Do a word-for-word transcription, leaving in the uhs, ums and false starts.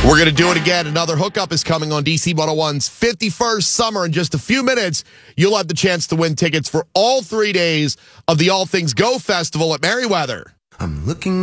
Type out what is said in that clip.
We're going to do it again. Another hookup is coming on D C one oh one's fifty-first Summer. In just a few minutes, you'll have the chance to win tickets for all three days of the All Things Go Festival at Merriweather. I'm looking